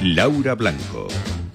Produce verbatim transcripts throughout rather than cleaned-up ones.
Laura Blanco.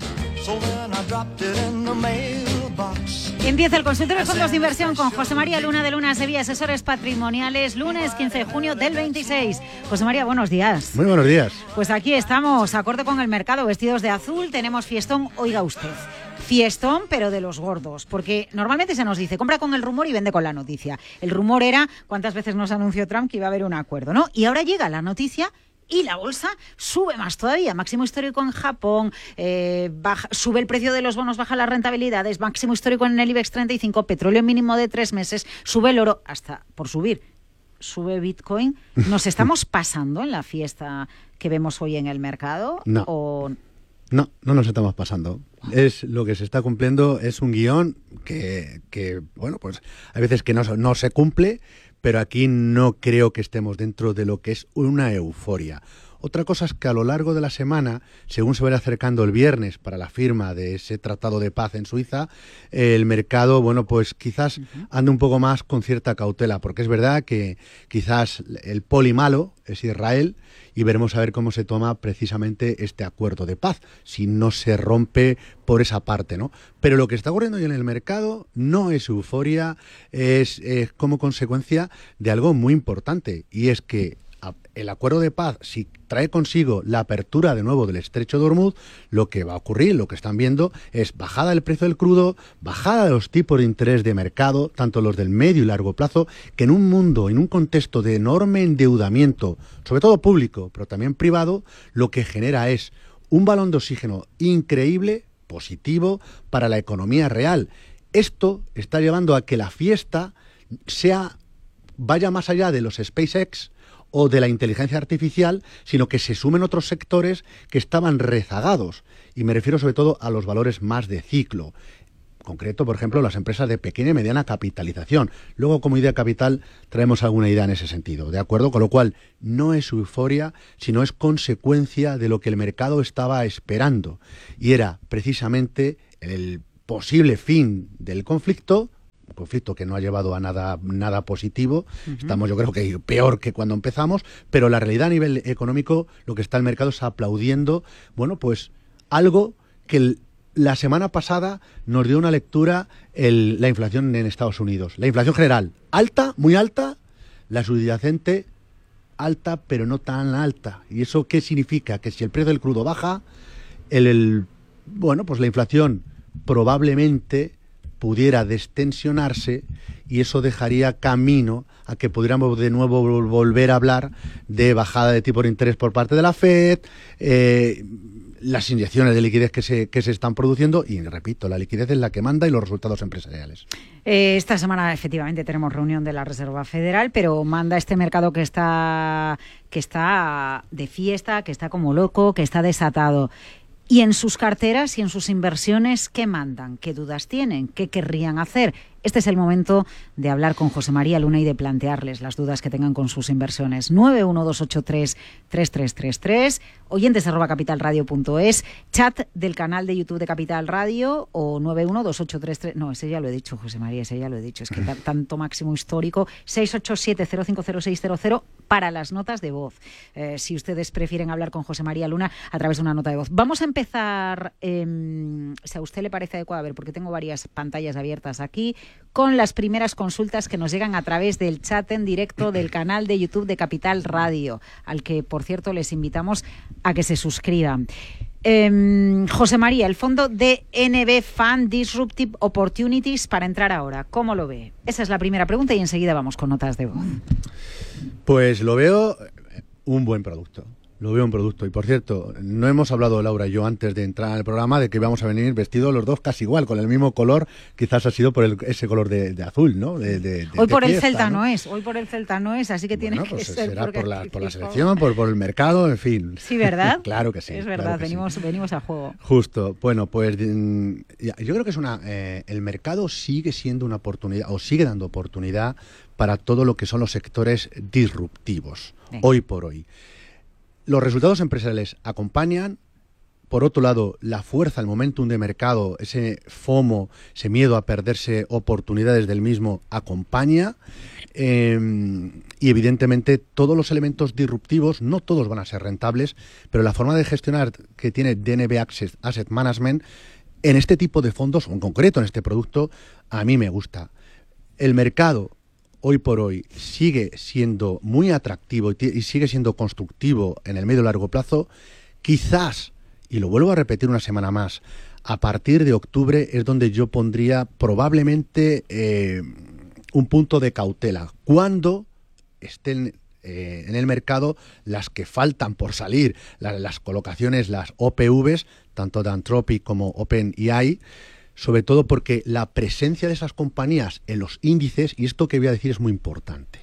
Empieza el consultorio de fondos de inversión con José María Luna de Luna Sevilla, asesores patrimoniales, lunes quince de junio del veintiséis. José María, buenos días. Muy buenos días. Pues aquí estamos, acorde con el mercado, vestidos de azul, tenemos fiestón, oiga usted. Fiestón, pero de los gordos, porque normalmente se nos dice, compra con el rumor y vende con la noticia. El rumor era, ¿cuántas veces nos anunció Trump que iba a haber un acuerdo, no? Y ahora llega la noticia y la bolsa sube más todavía. Máximo histórico en Japón, eh, baja, sube el precio de los bonos, baja las rentabilidades, máximo histórico en el IBEX treinta y cinco, petróleo mínimo de tres meses, sube el oro hasta por subir, sube Bitcoin. ¿Nos estamos pasando en la fiesta que vemos hoy en el mercado? No. ¿O... No, no nos estamos pasando. Es lo que se está cumpliendo, es un guión que, que bueno, pues hay veces que no, no se cumple, pero aquí no creo que estemos dentro de lo que es una euforia. Otra cosa es que a lo largo de la semana, según se vaya acercando el viernes para la firma de ese tratado de paz en Suiza, el mercado, bueno, pues quizás uh-huh. ande un poco más con cierta cautela, porque es verdad que quizás el poli malo es Israel y veremos a ver cómo se toma precisamente este acuerdo de paz, si no se rompe por esa parte, ¿no? Pero lo que está ocurriendo hoy en el mercado no es euforia, es, es como consecuencia de algo muy importante, y es que el acuerdo de paz, si trae consigo la apertura de nuevo del estrecho de Hormuz, lo que va a ocurrir, lo que están viendo, es bajada del precio del crudo, bajada de los tipos de interés de mercado, tanto los del medio y largo plazo, que en un mundo, en un contexto de enorme endeudamiento, sobre todo público, pero también privado, lo que genera es un balón de oxígeno increíble, positivo, para la economía real. Esto está llevando a que la fiesta sea, vaya más allá de los SpaceX o de la inteligencia artificial, sino que se sumen otros sectores que estaban rezagados. Y me refiero sobre todo a los valores más de ciclo. En concreto, por ejemplo, las empresas de pequeña y mediana capitalización. Luego, como idea capital, traemos alguna idea en ese sentido, ¿de acuerdo? Con lo cual, no es euforia, sino es consecuencia de lo que el mercado estaba esperando. Y era precisamente el posible fin del conflicto, un conflicto que no ha llevado a nada nada positivo. Uh-huh. Estamos, yo creo que peor que cuando empezamos, pero la realidad a nivel económico, lo que está el mercado es aplaudiendo, bueno, pues algo que el, la semana pasada nos dio una lectura el, la inflación en Estados Unidos. La inflación general, alta, muy alta, la subyacente, alta, pero no tan alta. ¿Y eso qué significa? Que si el precio del crudo baja, el, el bueno, pues la inflación probablemente pudiera destensionarse, y eso dejaría camino a que pudiéramos de nuevo volver a hablar de bajada de tipo de interés por parte de la Fed, eh, las inyecciones de liquidez que se, que se están produciendo, y repito, la liquidez es la que manda y los resultados empresariales. Eh, esta semana efectivamente tenemos reunión de la Reserva Federal, pero manda este mercado que está, que está de fiesta, que está como loco, que está desatado. Y en sus carteras y en sus inversiones, ¿qué mandan? ¿Qué dudas tienen? ¿Qué querrían hacer? Este es el momento de hablar con José María Luna y de plantearles las dudas que tengan con sus inversiones. nueve uno dos ocho tres tres tres tres tres, oyentes arroba capitalradio punto es, chat del canal de YouTube de Capital Radio, o nueve uno dos ocho tres tres... No, ese ya lo he dicho, José María, ese ya lo he dicho. Es que t- tanto máximo histórico. seis ocho siete cero cinco cero seis cero cero para las notas de voz. Eh, si ustedes prefieren hablar con José María Luna a través de una nota de voz. Vamos a empezar, eh, si a usted le parece adecuado, a ver, porque tengo varias pantallas abiertas aquí, con las primeras consultas que nos llegan a través del chat en directo del canal de YouTube de Capital Radio, al que, por cierto, les invitamos a que se suscriban. Eh, José María, el fondo D N B Fund Disruptive Opportunities, para entrar ahora, ¿cómo lo ve? Esa es la primera pregunta y enseguida vamos con notas de voz. Pues lo veo un buen producto. Lo veo un producto. Y por cierto, no hemos hablado, Laura y yo, antes de entrar al programa, de que íbamos a venir vestidos los dos casi igual, con el mismo color. Quizás ha sido por el, ese color de, de azul, ¿no? De, de, de, hoy por de el fiesta, Celta ¿no? no es, hoy por el Celta no es, así que bueno, tiene pues que ser. Será por la, por la selección, por, por el mercado, en fin. Sí, ¿verdad? Claro que sí. Es verdad, claro que venimos, sí. venimos a juego. Justo. Bueno, pues yo creo que es una. Eh, el mercado sigue siendo una oportunidad, o sigue dando oportunidad para todo lo que son los sectores disruptivos, Venga. hoy por hoy. Los resultados empresariales acompañan, Por otro lado, la fuerza, el momentum de mercado, ese FOMO, ese miedo a perderse oportunidades del mismo, acompaña. Eh, y evidentemente todos los elementos disruptivos, no todos van a ser rentables, pero la forma de gestionar que tiene D N B Asset, Asset Management en este tipo de fondos, o en concreto en este producto, a mí me gusta. El mercado hoy por hoy sigue siendo muy atractivo y, y sigue siendo constructivo en el medio y largo plazo. Quizás, y lo vuelvo a repetir una semana más, a partir de octubre es donde yo pondría probablemente eh, un punto de cautela. Cuando estén eh, en el mercado las que faltan por salir, la, las colocaciones, las O P Vs, tanto de Anthropic como OpenAI, sobre todo porque la presencia de esas compañías en los índices, y esto que voy a decir es muy importante,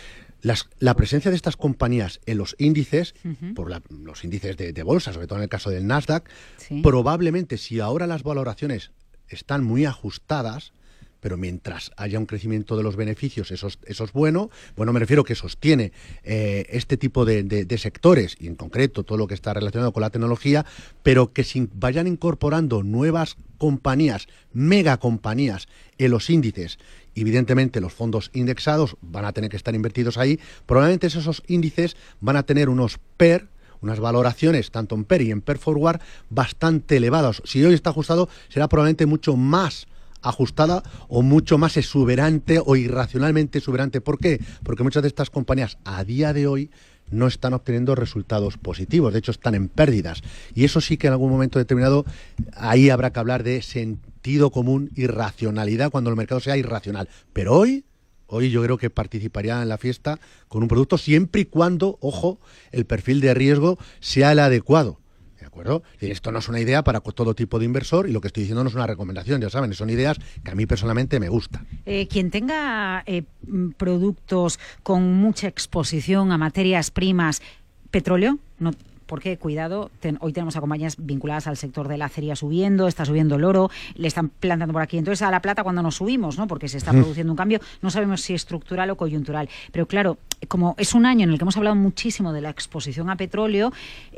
Las, la presencia de estas compañías en los índices, uh-huh. por la, los índices de, de bolsa, sobre todo en el caso del Nasdaq, sí. probablemente si ahora las valoraciones están muy ajustadas, pero mientras haya un crecimiento de los beneficios, eso es, eso es bueno. Bueno, me refiero que sostiene eh, este tipo de, de, de sectores, y en concreto todo lo que está relacionado con la tecnología, pero que si vayan incorporando nuevas compañías, megacompañías en los índices, evidentemente los fondos indexados van a tener que estar invertidos ahí, probablemente esos índices van a tener unos P E R, unas valoraciones, tanto en P E R y en P E R Forward, bastante elevados. Si hoy está ajustado, será probablemente mucho más ajustada o mucho más exuberante o irracionalmente exuberante. ¿Por qué? Porque muchas de estas compañías a día de hoy no están obteniendo resultados positivos, de hecho están en pérdidas. Y eso sí que en algún momento determinado ahí habrá que hablar de sentido común y racionalidad cuando el mercado sea irracional. Pero hoy, hoy yo creo que participaría en la fiesta con un producto siempre y cuando, ojo, el perfil de riesgo sea el adecuado. ¿De acuerdo? Esto no es una idea para todo tipo de inversor y lo que estoy diciendo no es una recomendación, ya saben, son ideas que a mí personalmente me gustan. Eh, quien tenga eh, productos con mucha exposición a materias primas, petróleo, no, porque, cuidado, ten, hoy tenemos a compañías vinculadas al sector de la acería subiendo, está subiendo el oro, le están plantando por aquí. Entonces, a la plata cuando nos subimos, ¿no? Porque se está produciendo un cambio, no sabemos si estructural o coyuntural. Pero claro, como es un año en el que hemos hablado muchísimo de la exposición a petróleo,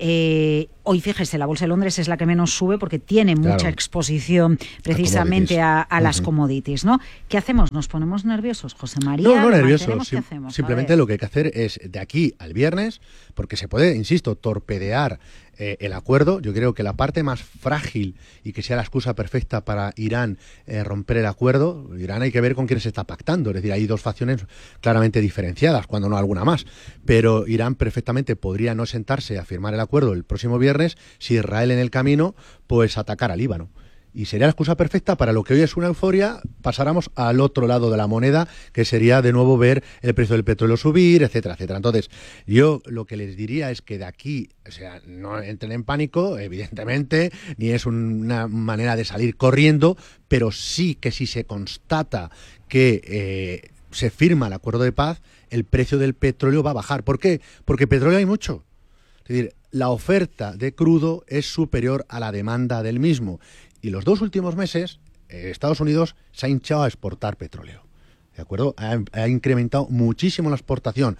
eh, hoy fíjese, la Bolsa de Londres es la que menos sube porque tiene mucha claro. exposición precisamente a, a las uh-huh. commodities, ¿no? ¿Qué hacemos? ¿Nos ponemos nerviosos, José María? No, no nerviosos. ¿Qué hacemos? Simplemente lo que hay que hacer es de aquí al viernes, porque se puede, insisto, torpedear Eh, el acuerdo. Yo creo que la parte más frágil y que sea la excusa perfecta para Irán eh, romper el acuerdo, Irán hay que ver con quién se está pactando, es decir, hay dos facciones claramente diferenciadas, cuando no alguna más, pero Irán perfectamente podría no sentarse a firmar el acuerdo el próximo viernes si Israel en el camino pues atacara al Líbano. Y sería la excusa perfecta para lo que hoy es una euforia, pasáramos al otro lado de la moneda, que sería de nuevo ver el precio del petróleo subir, etcétera, etcétera. Entonces, yo lo que les diría es que de aquí, o sea, no entren en pánico, evidentemente, ni es una manera de salir corriendo, pero sí que si se constata que eh, se firma el acuerdo de paz, el precio del petróleo va a bajar. ¿Por qué? Porque petróleo hay mucho. Es decir, la oferta de crudo es superior a la demanda del mismo. Y los dos últimos meses, eh, Estados Unidos se ha hinchado a exportar petróleo. ¿De acuerdo? Ha, ha incrementado muchísimo la exportación.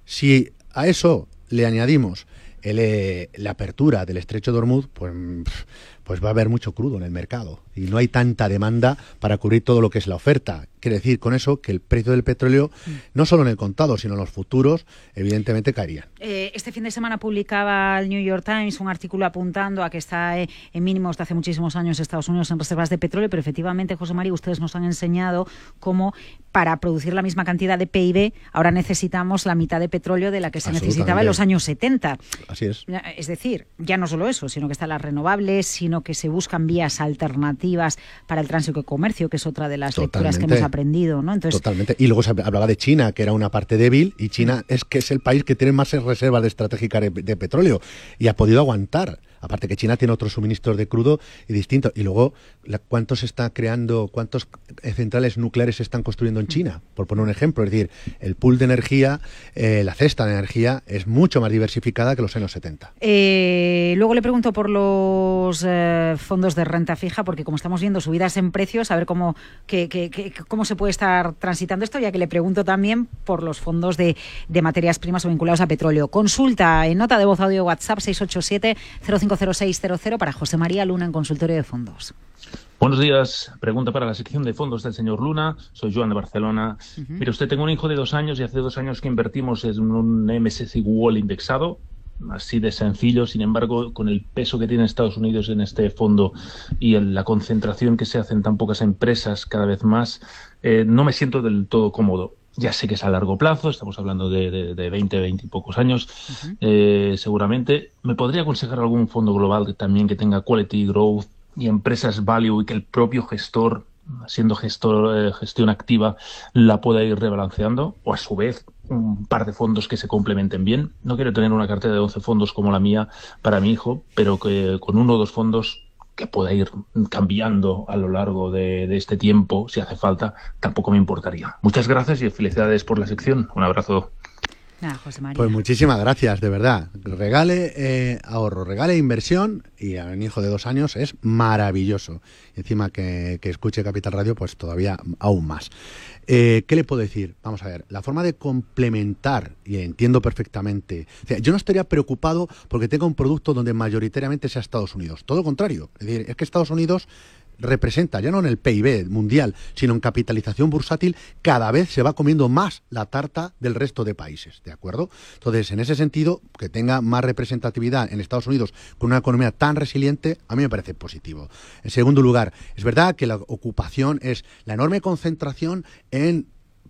Si a eso le añadimos el, eh, la apertura del estrecho de Hormuz, pues, pues va a haber mucho crudo en el mercado. Y no hay tanta demanda para cubrir todo lo que es la oferta. Quiere decir con eso que el precio del petróleo, no solo en el contado, sino en los futuros, evidentemente caería. Eh, este fin de semana publicaba el New York Times un artículo apuntando a que está eh, en mínimos de hace muchísimos años Estados Unidos en reservas de petróleo, pero efectivamente, José María, ustedes nos han enseñado cómo para producir la misma cantidad de P I B ahora necesitamos la mitad de petróleo de la que se necesitaba en los años setenta. Así es. Es decir, ya no solo eso, sino que están las renovables, sino que se buscan vías alternativas para el tránsito y comercio, que es otra de las Totalmente. lecturas que hemos aprendido, ¿no? Entonces, Totalmente. Y luego se hablaba de China, que era una parte débil, y China es que es el país que tiene más reservas de estratégicas de, de petróleo y ha podido aguantar. Aparte que China tiene otros suministros de crudo y distintos. Y luego, la, ¿cuántos está creando, cuántos centrales nucleares se están construyendo en China? Por poner un ejemplo. Es decir, el pool de energía, eh, la cesta de energía es mucho más diversificada que los años setenta. Eh, luego le pregunto por los eh, fondos de renta fija, porque como estamos viendo subidas en precios, a ver cómo, que, que, que, cómo se puede estar transitando esto, ya que le pregunto también por los fondos de, de materias primas o vinculados a petróleo. Consulta en nota de voz audio WhatsApp seis ocho siete cero cinco cinco cero seis cero cero para José María Luna en Consultorio de Fondos. Buenos días. Pregunta para la sección de fondos del señor Luna. Soy Joan de Barcelona. Uh-huh. Mire usted, tengo un hijo de dos años y hace dos años que invertimos en un M S C I World indexado. Así de sencillo, sin embargo, con el peso que tiene Estados Unidos en este fondo y en la concentración que se hace en tan pocas empresas cada vez más, eh, no me siento del todo cómodo. Ya sé que es a largo plazo, estamos hablando de, de, de veinte, veinte y pocos años, uh-huh. eh, seguramente. ¿Me podría aconsejar algún fondo global que también que tenga quality growth y empresas value y que el propio gestor, siendo gestor eh, gestión activa, la pueda ir rebalanceando? O a su vez, un par de fondos que se complementen bien. No quiero tener una cartera de once fondos como la mía para mi hijo, pero que con uno o dos fondos que pueda ir cambiando a lo largo de, de este tiempo, si hace falta, tampoco me importaría. Muchas gracias y felicidades por la sección. Un abrazo. Nada, José María. Pues muchísimas gracias, de verdad. Regale eh, ahorro, regale inversión, y a un hijo de dos años es maravilloso. Encima que, que escuche Capital Radio, pues todavía aún más. Eh, ¿Qué le puedo decir? Vamos a ver, la forma de complementar, y entiendo perfectamente, o sea, yo no estaría preocupado porque tenga un producto donde mayoritariamente sea Estados Unidos. Todo lo contrario. Es decir, es que Estados Unidos representa, ya no en el P I B mundial, sino en capitalización bursátil, cada vez se va comiendo más la tarta del resto de países, ¿de acuerdo? Entonces, en ese sentido, que tenga más representatividad en Estados Unidos con una economía tan resiliente, a mí me parece positivo. En segundo lugar, es verdad que la ocupación es la enorme concentración en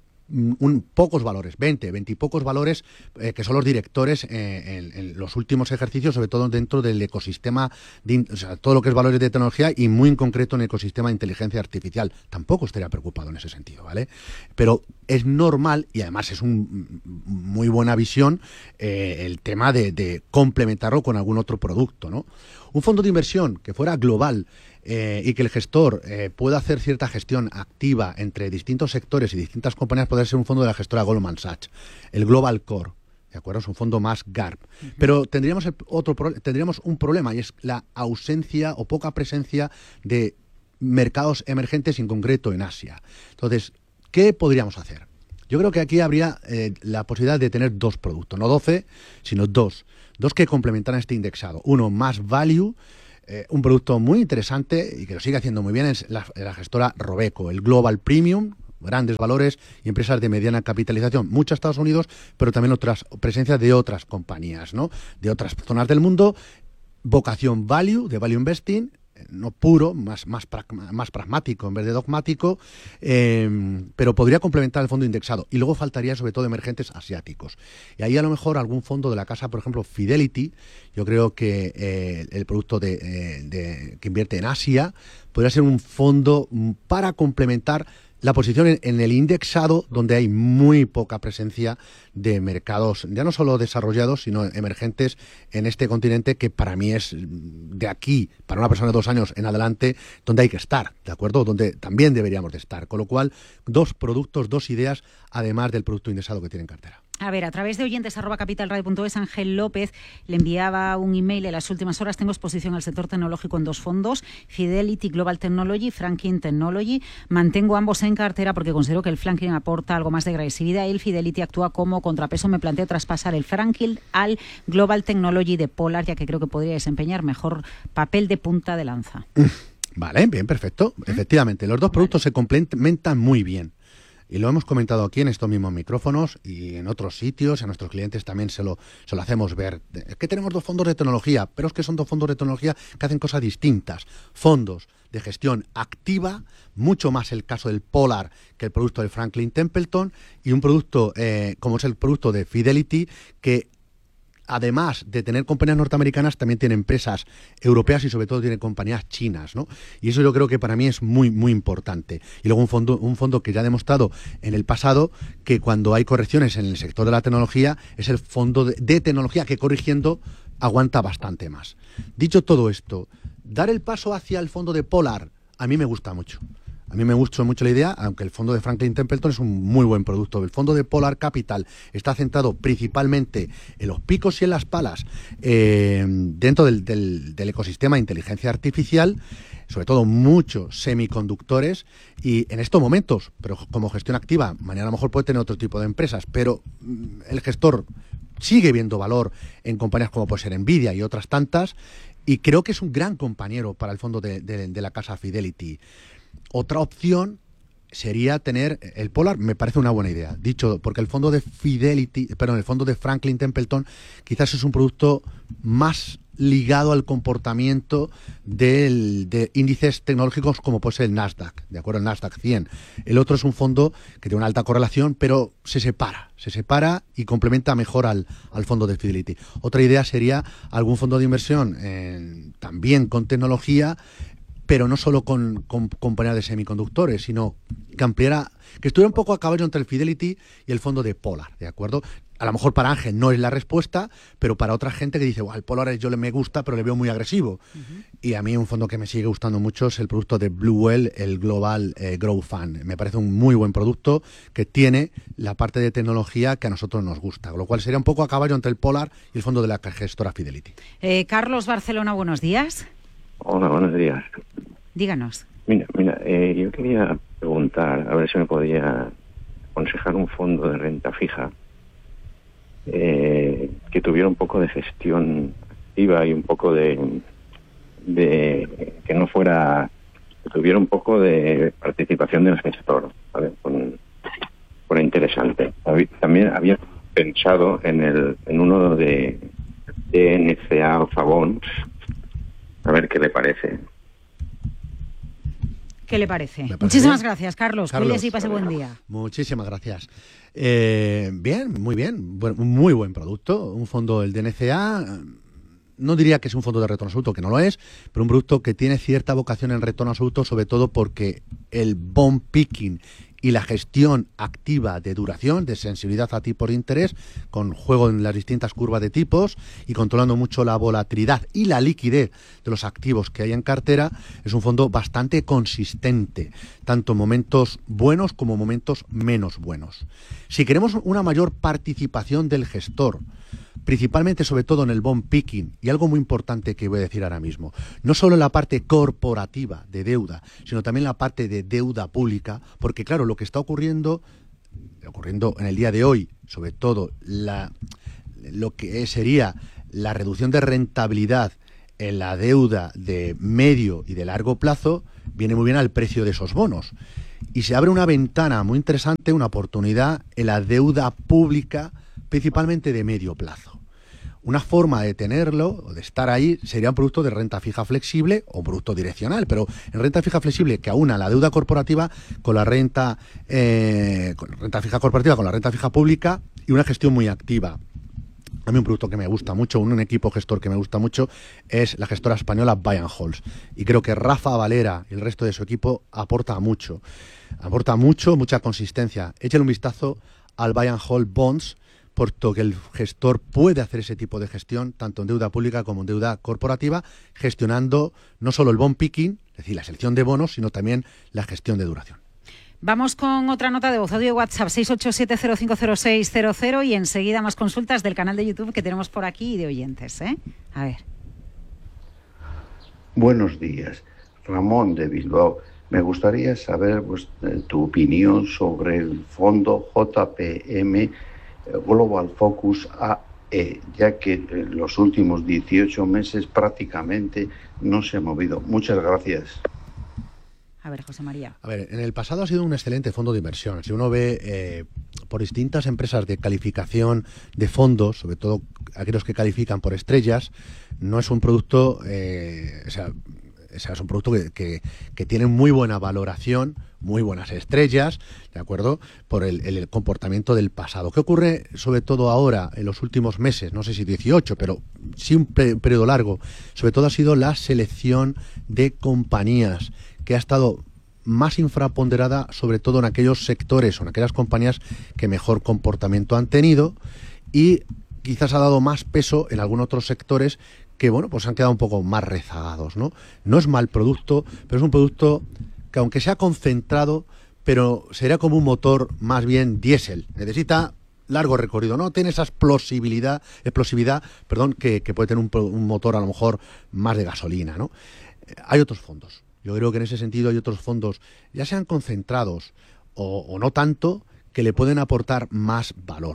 Un, pocos valores, veinte, veinte y pocos valores, eh, que son los directores eh, en, en los últimos ejercicios, sobre todo dentro del ecosistema, de, o sea, todo lo que es valores de tecnología y muy en concreto en el ecosistema de inteligencia artificial. Tampoco estaría preocupado en ese sentido, ¿vale? Pero es normal, y además es un muy buena visión, eh, el tema de, de complementarlo con algún otro producto, ¿no? Un fondo de inversión que fuera global, Eh, y que el gestor eh, pueda hacer cierta gestión activa entre distintos sectores y distintas compañías, podría ser un fondo de la gestora Goldman Sachs, el Global Core, ¿de acuerdo? Es un fondo más G A R P. Uh-huh. Pero tendríamos, el otro, tendríamos un problema, y es la ausencia o poca presencia de mercados emergentes, en concreto en Asia. Entonces, ¿qué podríamos hacer? Yo creo que aquí habría eh, la posibilidad de tener dos productos, no doce, sino dos. Dos que complementaran este indexado. Uno más value, Eh, un producto muy interesante y que lo sigue haciendo muy bien, es la, la gestora Robeco, el Global Premium, grandes valores y empresas de mediana capitalización, mucho Estados Unidos, pero también otras presencias de otras compañías, ¿no? De otras zonas del mundo, vocación value, de value investing, no puro, más, más, pragma, más pragmático en vez de dogmático, eh, pero podría complementar el fondo indexado. Y luego faltaría sobre todo emergentes asiáticos. Y ahí a lo mejor algún fondo de la casa, por ejemplo, Fidelity, yo creo que eh, el producto de, eh, de, que invierte en Asia, podría ser un fondo para complementar la posición en, en el indexado, donde hay muy poca presencia de mercados, ya no solo desarrollados, sino emergentes en este continente, que para mí es de aquí, para una persona de dos años en adelante, donde hay que estar, ¿de acuerdo? Donde también deberíamos de estar. Con lo cual, dos productos, dos ideas, además del producto indexado que tiene en cartera. A ver, a través de oyentes arroba capitalradio punto es, Ángel López le enviaba un email en las últimas horas. Tengo exposición al sector tecnológico en dos fondos, Fidelity Global Technology, Franklin Technology. Mantengo ambos en cartera porque considero que el Franklin aporta algo más de agresividad y el Fidelity actúa como contrapeso. Me planteo traspasar el Franklin al Global Technology de Polar, ya que creo que podría desempeñar mejor papel de punta de lanza. Vale, bien, perfecto. ¿Eh? Efectivamente, los dos productos vale. se complementan muy bien. Y lo hemos comentado aquí en estos mismos micrófonos y en otros sitios, a nuestros clientes también se lo, se lo hacemos ver. Es que tenemos dos fondos de tecnología, pero es que son dos fondos de tecnología que hacen cosas distintas. Fondos de gestión activa, mucho más el caso del Polar que el producto del Franklin Templeton, y un producto eh, como es el producto de Fidelity, que además de tener compañías norteamericanas, también tiene empresas europeas y sobre todo tiene compañías chinas, ¿no? Y eso yo creo que para mí es muy, muy importante. Y luego un fondo, un fondo que ya ha demostrado en el pasado que cuando hay correcciones en el sector de la tecnología, es el fondo de, de tecnología que corrigiendo aguanta bastante más. Dicho todo esto, dar el paso hacia el fondo de Polar a mí me gusta mucho. A mí me gusta mucho la idea, aunque el fondo de Franklin Templeton es un muy buen producto. El fondo de Polar Capital está centrado principalmente en los picos y en las palas eh, dentro del, del, del ecosistema de inteligencia artificial, sobre todo muchos semiconductores, y en estos momentos, pero como gestión activa, mañana a lo mejor puede tener otro tipo de empresas, pero el gestor sigue viendo valor en compañías como puede ser Nvidia y otras tantas. y creo que es un gran compañero para el fondo de, de, de la casa Fidelity. Otra opción sería tener el Polar, me parece una buena idea, dicho, porque el fondo de Fidelity, perdón, el fondo de Franklin Templeton quizás es un producto más ligado al comportamiento del, de índices tecnológicos como puede ser el Nasdaq, de acuerdo, el Nasdaq cien. El otro es un fondo que tiene una alta correlación, pero se separa, se separa y complementa mejor al, al fondo de Fidelity. Otra idea sería algún fondo de inversión eh, también con tecnología, pero no solo con, con compañías de semiconductores, sino que ampliara, que estuviera un poco a caballo entre el Fidelity y el fondo de Polar, ¿de acuerdo? A lo mejor para Ángel no es la respuesta, pero para otra gente que dice, well, el Polar yo le me gusta, pero le veo muy agresivo. Uh-huh. Y a mí un fondo que me sigue gustando mucho es el producto de Blue Whale, el Global eh, Growth Fund. Me parece un muy buen producto que tiene la parte de tecnología que a nosotros nos gusta, lo cual sería un poco a caballo entre el Polar y el fondo de la gestora Fidelity. Eh, Carlos Barcelona, buenos días. Hola, buenos días. Díganos. Mira, mira, eh, yo quería preguntar, a ver si me podía aconsejar un fondo de renta fija eh, que tuviera un poco de gestión activa y un poco de, de que no fuera, que tuviera un poco de participación del gestor, ¿vale? Con, con interesante. También había pensado en el en uno de, de N C A Alpha Bonds, a ver qué le parece. ¿Qué le parece? Muchísimas bien. gracias, Carlos. Carlos. Cuídese y pase buen día. Muchísimas gracias. Eh, bien, muy bien. Bueno, un muy buen producto. Un fondo, el de N C A, no diría que es un fondo de retorno absoluto, que no lo es, pero un producto que tiene cierta vocación en retorno absoluto, sobre todo porque el bond picking y la gestión activa de duración, de sensibilidad a tipos de interés, con juego en las distintas curvas de tipos y controlando mucho la volatilidad y la liquidez de los activos que hay en cartera, es un fondo bastante consistente, tanto en momentos buenos como momentos menos buenos. Si queremos una mayor participación del gestor, principalmente sobre todo en el bond picking, y algo muy importante que voy a decir ahora mismo, no solo la parte corporativa de deuda, sino también la parte de deuda pública, porque claro, lo que está ocurriendo, ocurriendo en el día de hoy, sobre todo la, lo que sería la reducción de rentabilidad en la deuda de medio y de largo plazo, viene muy bien al precio de esos bonos. Y se abre una ventana muy interesante, una oportunidad en la deuda pública, principalmente de medio plazo. Una forma de tenerlo, o de estar ahí, sería un producto de renta fija flexible o un producto direccional, pero en renta fija flexible que aúna la deuda corporativa con la renta, eh, con renta fija corporativa, con la renta fija pública y una gestión muy activa. A mí un producto que me gusta mucho, un, un equipo gestor que me gusta mucho, es la gestora española Buy and Hold. Y creo que Rafa Valera y el resto de su equipo aporta mucho. Aporta mucho, mucha consistencia. Échale un vistazo al Buy and Hold Bonds, puesto que el gestor puede hacer ese tipo de gestión, tanto en deuda pública como en deuda corporativa, gestionando no solo el bond picking, es decir, la selección de bonos, sino también la gestión de duración. Vamos con otra nota de voz, audio de WhatsApp seis ocho siete cero cinco cero seis cero cero y enseguida más consultas del canal de YouTube que tenemos por aquí y de oyentes, ¿eh? A ver. Buenos días, Ramón de Bilbao. Me gustaría saber pues, tu opinión sobre el fondo J P M Global Focus A E, ya que en los últimos dieciocho meses prácticamente no se ha movido. Muchas gracias. A ver, José María. A ver, en el pasado ha sido un excelente fondo de inversión. Si uno ve eh, por distintas empresas de calificación de fondos, sobre todo aquellos que califican por estrellas, no es un producto, eh, o sea, o sea, es un producto que, que, que tiene muy buena valoración, muy buenas estrellas, ¿de acuerdo? Por el, el, el comportamiento del pasado. ¿Qué ocurre sobre todo ahora, en los últimos meses? No sé si dieciocho, pero sí un periodo largo. Sobre todo ha sido la selección de compañías, que ha estado más infraponderada, sobre todo en aquellos sectores o en aquellas compañías que mejor comportamiento han tenido, y quizás ha dado más peso en algunos otros sectores que, bueno, pues han quedado un poco más rezagados, ¿no? No es mal producto, pero es un producto que, aunque sea concentrado, pero sería como un motor más bien diésel. Necesita largo recorrido, no tiene esa explosibilidad, explosividad, perdón, que, que puede tener un, un motor a lo mejor más de gasolina, ¿no? Eh, hay otros fondos. Yo creo que en ese sentido hay otros fondos, ya sean concentrados o, o no tanto, que le pueden aportar más valor.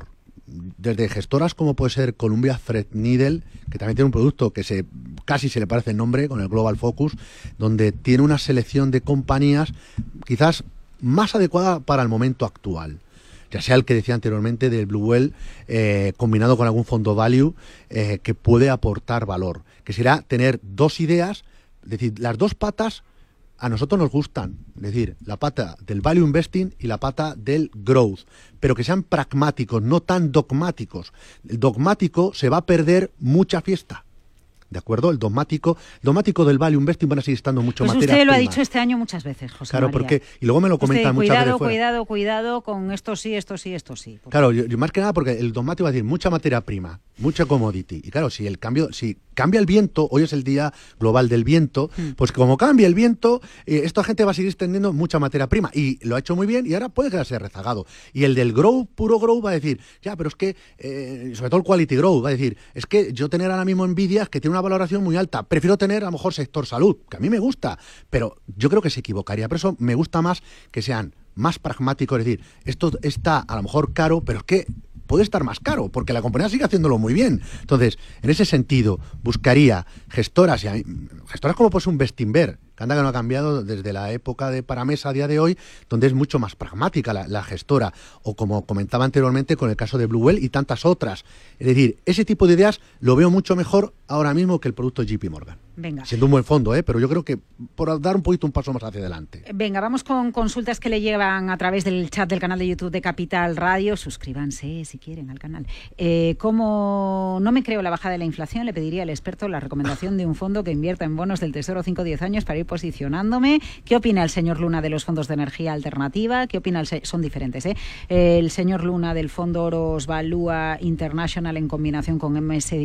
desde gestoras como puede ser Columbia Threadneedle, que también tiene un producto que se casi se le parece el nombre, con el Global Focus, donde tiene una selección de compañías quizás más adecuada para el momento actual. Ya sea el que decía anteriormente del Blue Whale, eh, combinado con algún fondo value eh, que puede aportar valor, que será tener dos ideas, es decir, las dos patas a nosotros nos gustan, es decir, la pata del value investing y la pata del growth, pero que sean pragmáticos, no tan dogmáticos. El dogmático se va a perder mucha fiesta. ¿De acuerdo? El dogmático, el dogmático del value investing van a seguir estando mucho pues materia usted lo prima. ha dicho este año muchas veces, José Claro, María. porque, y luego me lo comentan usted, muchas cuidado, veces fuera. Cuidado, cuidado, con esto sí, esto sí, esto sí. Porque... Claro, yo, yo más que nada porque el dogmático va a decir mucha materia prima, mucha commodity. Y claro, si el cambio, si cambia el viento, hoy es el día global del viento, mm. pues como cambia el viento, eh, esta gente va a seguir extendiendo mucha materia prima. Y lo ha hecho muy bien y ahora puede quedarse rezagado. Y el del grow, puro grow, va a decir, ya, pero es que, eh, sobre todo el quality grow, va a decir, es que yo tener ahora mismo Nvidia, que tiene una valoración muy alta, prefiero tener a lo mejor sector salud, que a mí me gusta, pero yo creo que se equivocaría. Por eso me gusta más que sean más pragmáticos, es decir, esto está a lo mejor caro, pero es que puede estar más caro, porque la compañía sigue haciéndolo muy bien. Entonces, en ese sentido, buscaría gestoras, y gestoras como pues un Bestinver, que anda que no ha cambiado desde la época de Paramesa a día de hoy, donde es mucho más pragmática la, la gestora, o como comentaba anteriormente con el caso de Blue Whale y tantas otras. Es decir, ese tipo de ideas lo veo mucho mejor ahora mismo que el producto J P Morgan. Venga. Siendo un buen fondo, ¿eh? Pero yo creo que por dar un poquito un paso más hacia adelante. Venga, vamos con consultas que le llevan a través del chat del canal de YouTube de Capital Radio. Suscríbanse si quieren al canal. Eh, como no me creo la bajada de la inflación, le pediría al experto la recomendación de un fondo que invierta en bonos del Tesoro cinco a diez años para ir posicionándome. ¿Qué opina el señor Luna de los fondos de energía alternativa? ¿Qué opina el se- Son diferentes, ¿eh? El señor Luna del fondo Oros Valua International en combinación con M S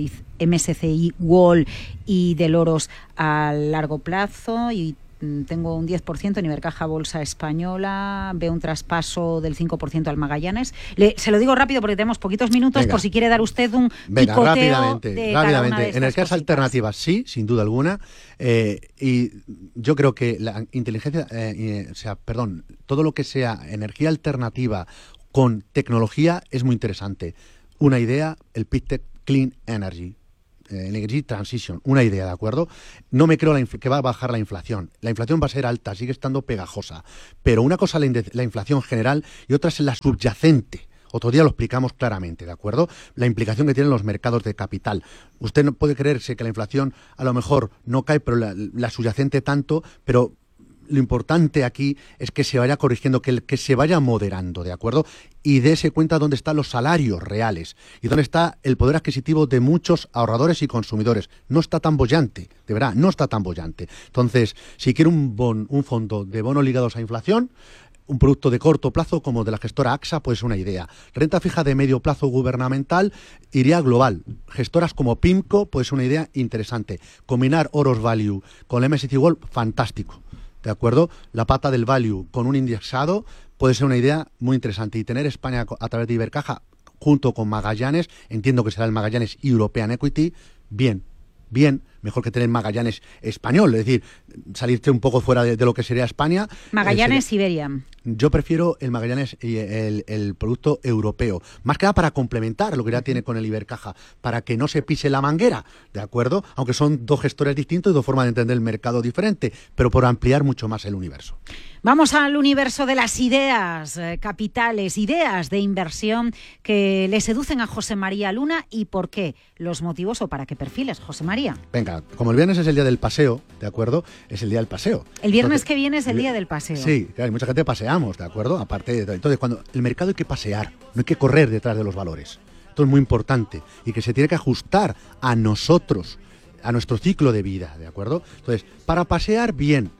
C I Wall y del Oros a largo plazo, y tengo un diez por ciento en Ibercaja Bolsa Española, veo un traspaso del cinco por ciento al Magallanes. Le, se lo digo rápido porque tenemos poquitos minutos. Venga. Por si quiere dar usted un Venga, picoteo rápidamente, de rápidamente. cada una de estas Energías cositas. alternativas, sí, sin duda alguna. Eh, y yo creo que la inteligencia, eh, o sea, perdón, todo lo que sea energía alternativa con tecnología es muy interesante. Una idea, el PICTEC Clean Energy. Energy Transition, una idea, ¿de acuerdo? No me creo la que va a bajar la inflación. La inflación va a ser alta, sigue estando pegajosa. Pero una cosa es la, la inflación general y otra es la subyacente. Otro día lo explicamos claramente, ¿de acuerdo? La implicación que tienen los mercados de capital. Usted no puede creerse que la inflación a lo mejor no cae, pero la, la subyacente tanto, pero lo importante aquí es que se vaya corrigiendo, que, el, que se vaya moderando, ¿de acuerdo? Y dése cuenta dónde están los salarios reales y dónde está el poder adquisitivo de muchos ahorradores y consumidores. No está tan bollante, de verdad, no está tan bollante. Entonces, si quiere un, bon, un fondo de bonos ligados a inflación, un producto de corto plazo como de la gestora A X A, pues una idea. Renta fija de medio plazo gubernamental, iría global. Gestoras como PIMCO, pues una idea interesante. Combinar Oros Value con M S C I World, fantástico. ¿De acuerdo? La pata del value con un indexado puede ser una idea muy interesante. Y tener España a través de Ibercaja junto con Magallanes, entiendo que será el Magallanes European Equity, bien, bien, mejor que tener Magallanes español, es decir, salirte un poco fuera de, de lo que sería España. Magallanes eh, sería, Iberia. Yo prefiero el Magallanes y el, el producto europeo, más que nada para complementar lo que ya tiene con el Ibercaja, para que no se pise la manguera, ¿de acuerdo? Aunque son dos gestores distintos y dos formas de entender el mercado diferente, pero por ampliar mucho más el universo. Vamos al universo de las ideas eh, capitales, ideas de inversión que le seducen a José María Luna. ¿Y por qué? Los motivos o para qué perfiles, José María. Venga, como el viernes es el día del paseo, ¿de acuerdo? Es el día del paseo. El viernes Entonces, que viene es el día del paseo. Sí, claro, hay mucha gente paseamos, ¿de acuerdo? Aparte de todo. Entonces, cuando el mercado hay que pasear, no hay que correr detrás de los valores. Esto es muy importante y que se tiene que ajustar a nosotros, a nuestro ciclo de vida, ¿de acuerdo? Entonces, para pasear bien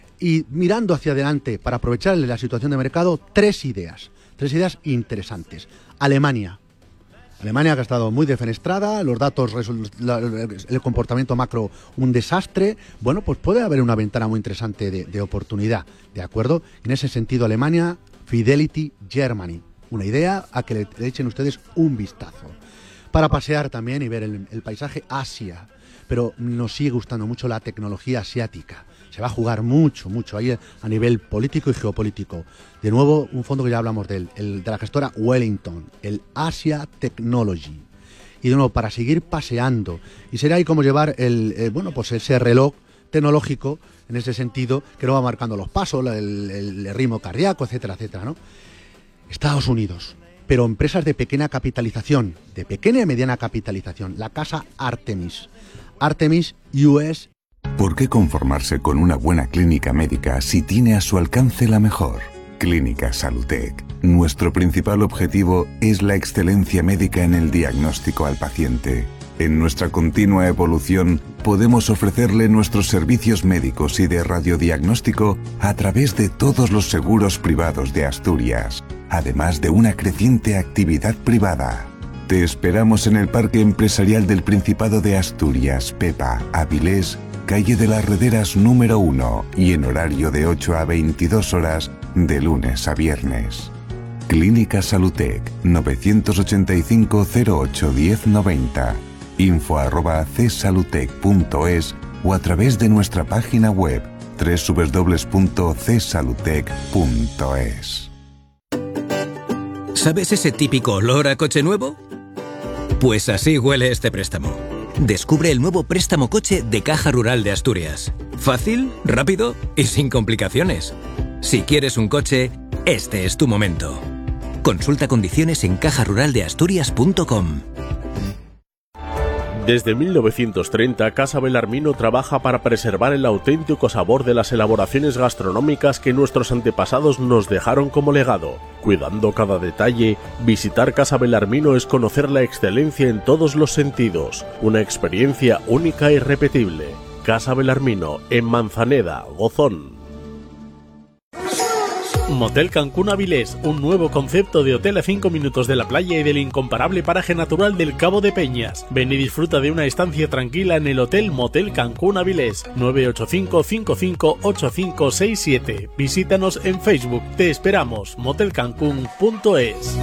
y mirando hacia adelante para aprovechar la situación de mercado, tres ideas, tres ideas interesantes. Alemania. Alemania que ha estado muy defenestrada, los datos, el comportamiento macro un desastre. Bueno, pues puede haber una ventana muy interesante de, de oportunidad, ¿de acuerdo? En ese sentido, Alemania, Fidelity Germany. Una idea a que le, le echen ustedes un vistazo. para pasear también y ver el, el paisaje, Asia. Pero nos sigue gustando mucho la tecnología asiática. Se va a jugar mucho, mucho ahí a nivel político y geopolítico. De nuevo, un fondo que ya hablamos de él, el de la gestora Wellington, el Asia Technology. Y de nuevo, para seguir paseando. Y será ahí como llevar el, el bueno, pues ese reloj tecnológico, en ese sentido, que nos va marcando los pasos, el, el, el ritmo cardíaco, etcétera, etcétera, ¿no? Estados Unidos, pero empresas de pequeña capitalización, de pequeña y mediana capitalización, la casa Artemis, Artemis U S. ¿Por qué conformarse con una buena clínica médica si tiene a su alcance la mejor? Clínica Salutec. Nuestro principal objetivo es la excelencia médica en el diagnóstico al paciente. En nuestra continua evolución, podemos ofrecerle nuestros servicios médicos y de radiodiagnóstico a través de todos los seguros privados de Asturias, además de una creciente actividad privada. Te esperamos en el Parque Empresarial del Principado de Asturias, Pepa, Avilés, calle de las Rederas número uno y en horario de ocho a veintidós horas de lunes a viernes. Clínica Salutec, novecientos ochenta y cinco cero ocho diez noventa, info arroba csalutec punto es o a través de nuestra página web doble u doble u doble u punto c salutec punto es. ¿Sabes ese típico olor a coche nuevo? Pues así huele este préstamo. Descubre el nuevo préstamo coche de Caja Rural de Asturias. Fácil, rápido y sin complicaciones. Si quieres un coche, este es tu momento. Consulta condiciones en caja rural de asturias punto com. Desde mil novecientos treinta, Casa Belarmino trabaja para preservar el auténtico sabor de las elaboraciones gastronómicas que nuestros antepasados nos dejaron como legado. Cuidando cada detalle, visitar Casa Belarmino es conocer la excelencia en todos los sentidos. Una experiencia única e irrepetible. Casa Belarmino, en Manzaneda, Gozón. Motel Cancún Avilés, un nuevo concepto de hotel a cinco minutos de la playa y del incomparable paraje natural del Cabo de Peñas. Ven y disfruta de una estancia tranquila en el Hotel Motel Cancún Avilés, nueve ocho cinco, cinco cinco ocho cinco seis siete. Visítanos en Facebook, te esperamos, motel cancún punto es.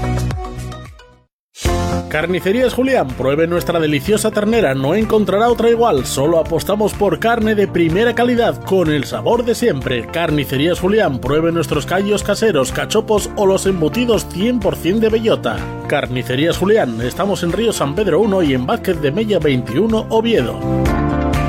Carnicerías Julián, pruebe nuestra deliciosa ternera, no encontrará otra igual, solo apostamos por carne de primera calidad, con el sabor de siempre. Carnicerías Julián, pruebe nuestros callos caseros, cachopos o los embutidos cien por ciento de bellota. Carnicerías Julián, estamos en Río San Pedro uno y en Vázquez de Mella veintiuno, Oviedo.